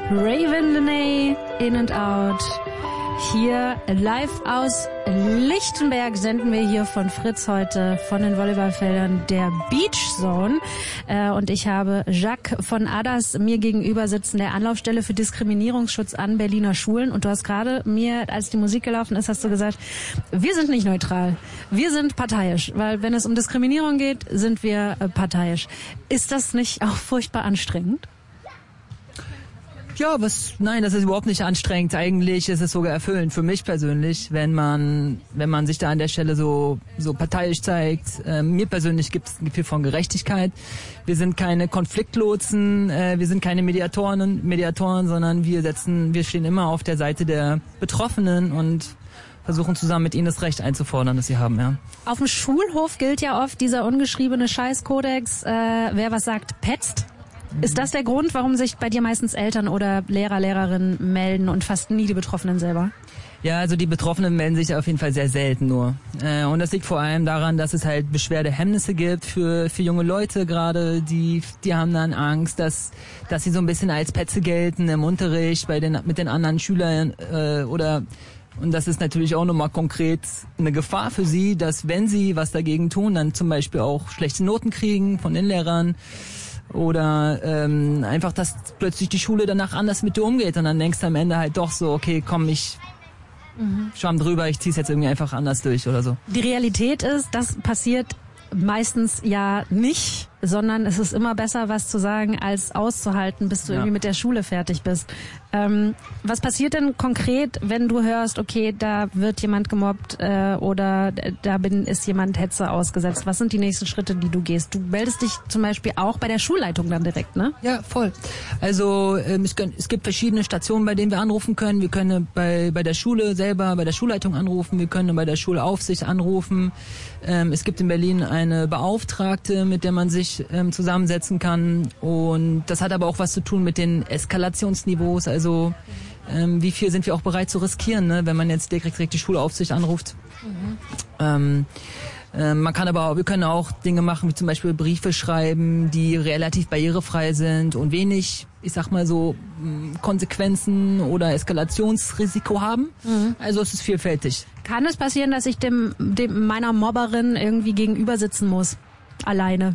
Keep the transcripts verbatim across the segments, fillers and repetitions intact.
Raven Lenae, In and Out. Hier live aus Lichtenberg senden wir hier von Fritz heute von den Volleyballfeldern der Beach Zone. Äh, und ich habe Jacques von Adas mir gegenüber sitzen, der Anlaufstelle für Diskriminierungsschutz an Berliner Schulen. Und du hast gerade mir, als die Musik gelaufen ist, hast du gesagt, wir sind nicht neutral, wir sind parteiisch. Weil wenn es um Diskriminierung geht, sind wir äh, parteiisch. Ist das nicht auch furchtbar anstrengend? Ja, was, nein, das ist überhaupt nicht anstrengend. Eigentlich ist es sogar erfüllend für mich persönlich, wenn man, wenn man sich da an der Stelle so, so parteiisch zeigt. Äh, mir persönlich gibt es ein Gefühl von Gerechtigkeit. Wir sind keine Konfliktlotsen, äh, wir sind keine Mediatoren und Mediatoren, sondern wir setzen, wir stehen immer auf der Seite der Betroffenen und versuchen zusammen mit ihnen das Recht einzufordern, das sie haben, ja. Auf dem Schulhof gilt ja oft dieser ungeschriebene Scheißkodex, äh, wer was sagt, petzt. Ist das der Grund, warum sich bei dir meistens Eltern oder Lehrer, Lehrerinnen melden und fast nie die Betroffenen selber? Ja, also die Betroffenen melden sich auf jeden Fall sehr selten nur. Äh, und das liegt vor allem daran, dass es halt Beschwerdehemmnisse gibt für für junge Leute gerade, die die haben dann Angst, dass dass sie so ein bisschen als Petze gelten im Unterricht bei den mit den anderen Schülern äh, oder und das ist natürlich auch nochmal konkret eine Gefahr für sie, dass wenn sie was dagegen tun, dann zum Beispiel auch schlechte Noten kriegen von den Lehrern. Oder ähm, einfach, dass plötzlich die Schule danach anders mit dir umgeht und dann denkst du am Ende halt doch so, okay, komm, ich mhm. schwamm drüber, ich zieh's jetzt irgendwie einfach anders durch oder so. Die Realität ist, das passiert meistens ja nicht, sondern es ist immer besser, was zu sagen, als auszuhalten, bis du ja. irgendwie mit der Schule fertig bist. Ähm, was passiert denn konkret, wenn du hörst, okay, da wird jemand gemobbt äh, oder da bin, ist jemand Hetze ausgesetzt? Was sind die nächsten Schritte, die du gehst? Du meldest dich zum Beispiel auch bei der Schulleitung dann direkt, ne? Ja, voll. Also ähm, es, es gibt verschiedene Stationen, bei denen wir anrufen können. Wir können bei bei der Schule selber, bei der Schulleitung anrufen. Wir können bei der Schulaufsicht anrufen. Ähm, es gibt in Berlin eine Beauftragte, mit der man sich ähm, zusammensetzen kann. Und das hat aber auch was zu tun mit den Eskalationsniveaus. Also ähm, wie viel sind wir auch bereit zu riskieren, ne? Wenn man jetzt direkt, direkt die Schulaufsicht anruft. Mhm. Ähm, äh, man kann aber auch, wir können auch Dinge machen, wie zum Beispiel Briefe schreiben, die relativ barrierefrei sind und wenig, ich sag mal so, Konsequenzen oder Eskalationsrisiko haben. Mhm. Also es ist vielfältig. Kann es passieren, dass ich dem, dem meiner Mobberin irgendwie gegenüber sitzen muss? Alleine?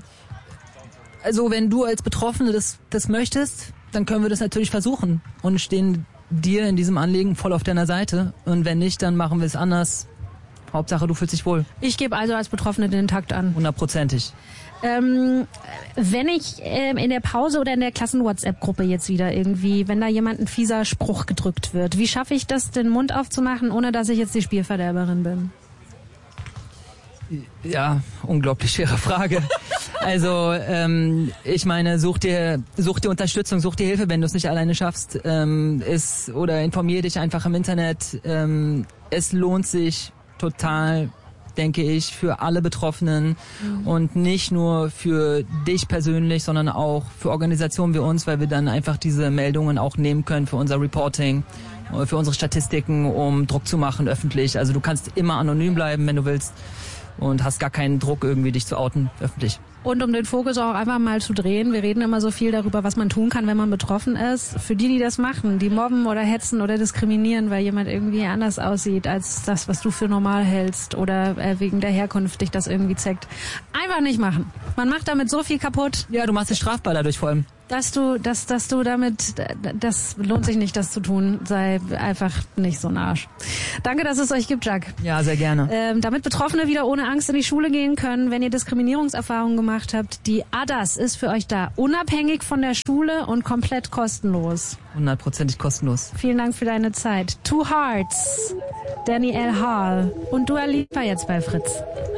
Also wenn du als Betroffene das, das möchtest, dann können wir das natürlich versuchen und stehen dir in diesem Anliegen voll auf deiner Seite. Und wenn nicht, dann machen wir es anders. Hauptsache, du fühlst dich wohl. Ich gebe also als Betroffene den Takt an. Hundertprozentig. Ähm, wenn ich ähm, in der Pause oder in der Klassen-WhatsApp-Gruppe jetzt wieder irgendwie, wenn da jemand ein fieser Spruch gedrückt wird, wie schaffe ich das, den Mund aufzumachen, ohne dass ich jetzt die Spielverderberin bin? Ja, unglaublich schwere Frage. Also ähm, ich meine, such dir such dir Unterstützung, such dir Hilfe, wenn du es nicht alleine schaffst. Ähm, ist, oder informier dich einfach im Internet. Ähm, es lohnt sich total, denke ich, für alle Betroffenen mhm. und nicht nur für dich persönlich, sondern auch für Organisationen wie uns, weil wir dann einfach diese Meldungen auch nehmen können für unser Reporting, für unsere Statistiken, um Druck zu machen öffentlich. Also du kannst immer anonym bleiben, wenn du willst. Und hast gar keinen Druck, irgendwie dich zu outen, öffentlich. Und um den Fokus auch einfach mal zu drehen, wir reden immer so viel darüber, was man tun kann, wenn man betroffen ist. Für die, die das machen, die mobben oder hetzen oder diskriminieren, weil jemand irgendwie anders aussieht als das, was du für normal hältst oder äh, wegen der Herkunft dich das irgendwie zeigt. Einfach nicht machen. Man macht damit so viel kaputt. Ja, du machst dich strafbar dadurch vor allem. Dass du, dass, dass du damit, das lohnt sich nicht, das zu tun, sei einfach nicht so ein Arsch. Danke, dass es euch gibt, Jacques. Ja, sehr gerne. Ähm, damit Betroffene wieder ohne Angst in die Schule gehen können, wenn ihr Diskriminierungserfahrungen gemacht habt, die A D A S ist für euch da, unabhängig von der Schule und komplett kostenlos. Hundertprozentig kostenlos. Vielen Dank für deine Zeit. Two Hearts, Danny L. Hall und Dua Lipa jetzt bei Fritz.